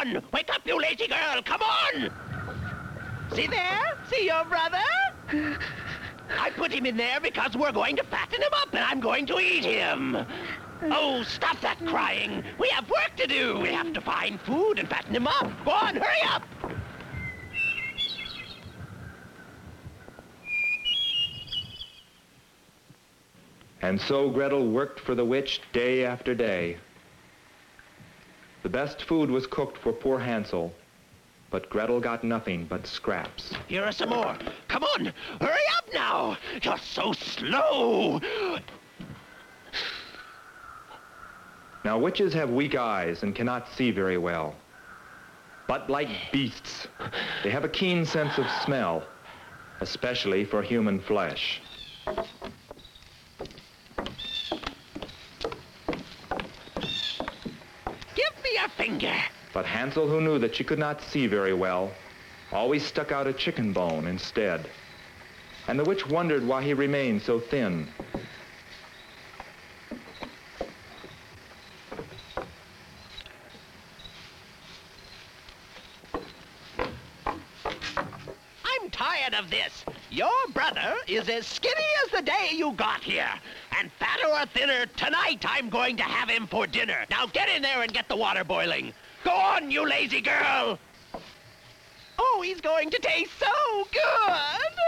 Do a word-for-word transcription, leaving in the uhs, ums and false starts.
on! Wake up, you lazy girl! Come on! See there? See your brother? I put him in there because we're going to fatten him up and I'm going to eat him. Oh, stop that crying. We have work to do. We have to find food and fatten him up. Go on, hurry up! And so Gretel worked for the witch day after day. The best food was cooked for poor Hansel, but Gretel got nothing but scraps. Here are some more. Come on, hurry up now. You're so slow. Now witches have weak eyes and cannot see very well. But like beasts, they have a keen sense of smell, especially for human flesh. Give me a finger. But Hansel, who knew that she could not see very well, always stuck out a chicken bone instead. And the witch wondered why he remained so thin. I'm tired of this. Your brother is as skinny as the day you got here. And fatter or thinner, tonight I'm going to have him for dinner. Now get in there and get the water boiling. Go on, you lazy girl! Oh, he's going to taste so good!